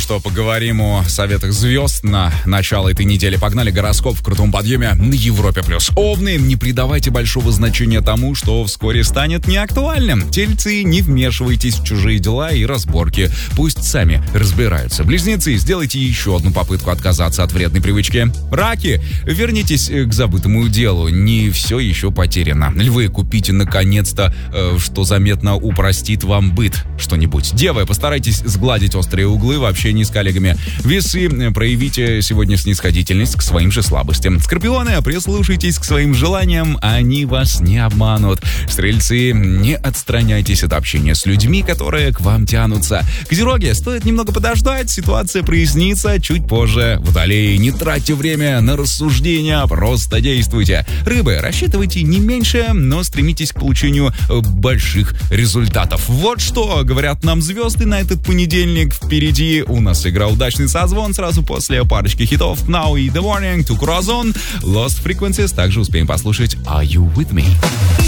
что, поговорим о советах звезд на начало этой недели. Погнали, гороскоп в крутом подъеме на Европе+. Овны, не придавайте большого значения тому, что вскоре станет неактуальным. Тельцы, не вмешивайтесь в чужие дела и разборки. Пусть сами разбираются. Близнецы, сделайте еще одну попытку отказаться от вредной привычки. Раки, вернитесь к забытому делу. Не все еще потеряно. Львы, купите наконец-то, что заметно упростит вам быт что-нибудь. Девы, постарайтесь сгладить острые углы в общении с коллегами. Весы, проявите сегодня снисходительность к своим же слабостям. Скорпионы, прислушайтесь к своим желаниям, они вас не обманут. Стрельцы, не отстраняйтесь от общения с людьми, которые к вам тянутся. Козероги, стоит немного подождать, ситуация прояснится чуть позже. Водолеи, не тратьте время на рассуждения, просто действуйте. Рыбы, рассчитывайте не меньше, но стремитесь к получению больших результатов. Вот что говорят нам звезды на этот понедельник. Впереди у нас игра «Удачный созвон» сразу после парочки хитов Now и The Warning, To Corazon, Lost Frequencies. Также успеем послушать Are You With Me?